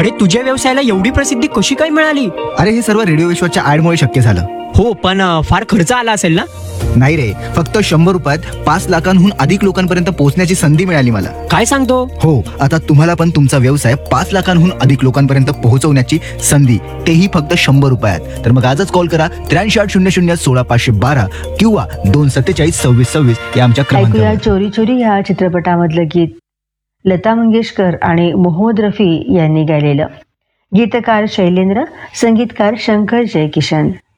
अरे तुझ्या व्यवसायाला एवढी प्रसिद्धी कशी काय मिळाली? अरे हे सर्व रेडिओ विश्वाच्या ऍडमुळे शक्य झालं. हो पण फार खर्च आला असेल ना? नाही रे, फक्त 100 रुपयात 5 लाखांहून अधिक लोकांपर्यंत पोहोचण्याची संधी मिळाली मला. काय सांगतो? हो, आता तुम्हाला पण तुमचा व्यवसाय 5 लाखांहून अधिक लोकांपर्यंत पोहोचवण्याची संधी, तेही फक्त 100 रुपयात. तर मग आजच कॉल करा 8300 16 512 किंवा 2472626 या आमच्या ऐकूया क्रमांकावर. चोरी चोरी ह्या चित्रपटामधलं गीत लता मंगेशकर आणि मोहम्मद रफी यांनी गायलेलं. गीतकार शैलेंद्र, संगीतकार शंकर जयकिशन.